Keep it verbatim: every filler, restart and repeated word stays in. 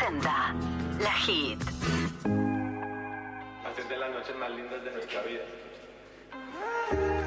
presenta La Hit. Hacer de las noches más lindas de nuestra vida.